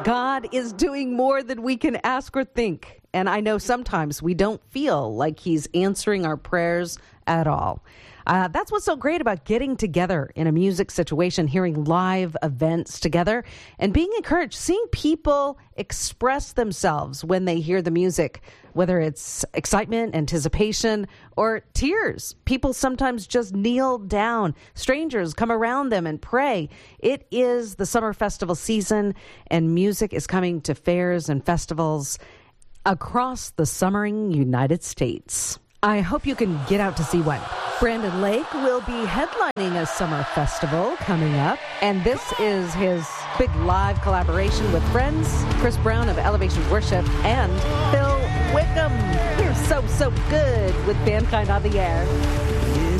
God is doing more than we can ask or think. And I know sometimes we don't feel like he's answering our prayers at all. That's what's so great about getting together in a music situation, hearing live events together, and being encouraged, seeing people express themselves when they hear the music, whether it's excitement, anticipation, or tears. People sometimes just kneel down. Strangers come around them and pray. It is the summer festival season, and music is coming to fairs and festivals across the summering United States. I hope you can get out to see one. Brandon Lake will be headlining a summer festival coming up, and this is his big live collaboration with friends, Chris Brown of Elevation Worship and Phil Wickham. You're so good with Mankind on the Air.